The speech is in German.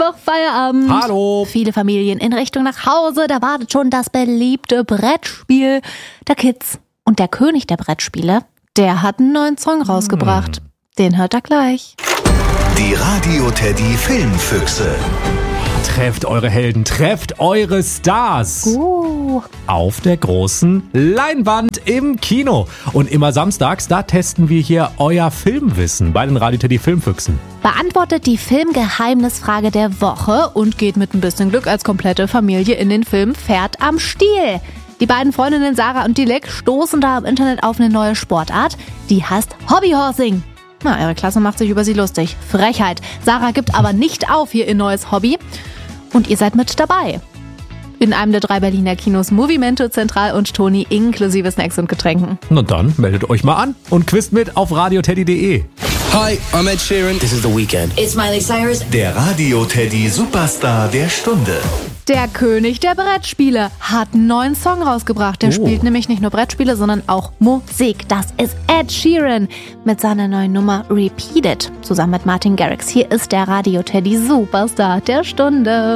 Mittwoch, Feierabend. Hallo. Viele Familien in Richtung nach Hause, da wartet schon das beliebte Brettspiel der Kids. Und der König der Brettspiele, der hat einen neuen Song rausgebracht. Den hört er gleich. Die Radio Teddy Filmfüchse. Trefft eure Helden, trefft eure Stars. Auf der großen Leinwand im Kino. Und immer samstags, da testen wir hier euer Filmwissen bei den Radio Teddy Filmfüchsen. Beantwortet die Filmgeheimnisfrage der Woche und geht mit ein bisschen Glück als komplette Familie in den Film Pferd am Stiel. Die beiden Freundinnen Sarah und Dilek stoßen da im Internet auf eine neue Sportart, die heißt Hobbyhorsing. Na, ihre Klasse macht sich über sie lustig. Frechheit. Sarah gibt aber nicht auf hier ihr neues Hobby. Und ihr seid mit dabei. In einem der 3 Berliner Kinos Movimento, Zentral und Toni inklusive Snacks und Getränken. Na dann, meldet euch mal an und quizt mit auf radioteddy.de. Hi, I'm Ed Sheeran. This is The Weeknd. It's Miley Cyrus. Der Radio Teddy Superstar der Stunde. Der König der Brettspiele hat einen neuen Song rausgebracht. Der spielt nämlich nicht nur Brettspiele, sondern auch Musik. Das ist Ed Sheeran mit seiner neuen Nummer Repeat It. Zusammen mit Martin Garrix. Hier ist der Radio Teddy Superstar der Stunde.